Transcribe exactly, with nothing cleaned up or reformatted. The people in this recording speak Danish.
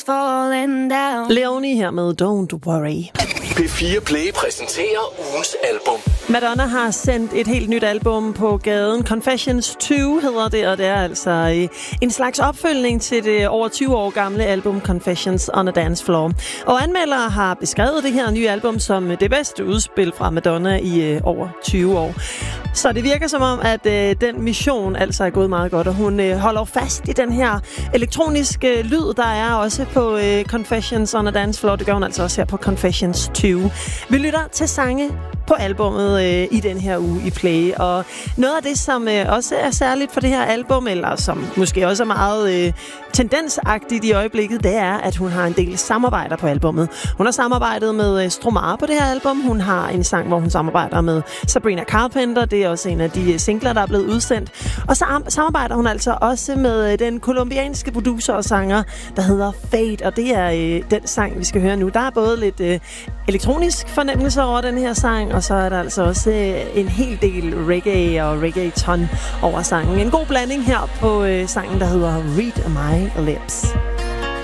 falling down. Leonie her med Don't Worry. P fire Play præsenterer ugens album. Madonna har sendt et helt nyt album på gaden. Confessions to hedder det, og det er altså en slags opfølgning til det over tyve år gamle album Confessions on a Dance Floor. Og anmeldere har beskrevet det her nye album som det bedste udspil fra Madonna i over tyve år. Så det virker som om, at øh, den mission altså er gået meget godt, og hun øh, holder fast i den her elektroniske lyd, der er også på øh, Confessions on a Dance Floor. Det gør hun altså også her på Confessions tyve. Vi lytter til sange på albummet øh, i den her uge i Play, og noget af det, som øh, også er særligt for det her album, eller som måske også er meget øh, tendensagtigt i øjeblikket, det er, at hun har en del samarbejder på albummet. Hun har samarbejdet med øh, Stromae på det her album. Hun har en sang, hvor hun samarbejder med Sabrina Carpenter. Det er også en af de singler, der er blevet udsendt. Og så samarbejder hun altså også med øh, den kolumbianske producer og sanger, der hedder Fate, og det er øh, den sang, vi skal høre nu. Der er både lidt øh, elektronisk fornemmelse over den her sang, og så er der altså også øh, en hel del reggae og reggaeton over sangen. En god blanding her på øh, sangen, der hedder Read My Lips.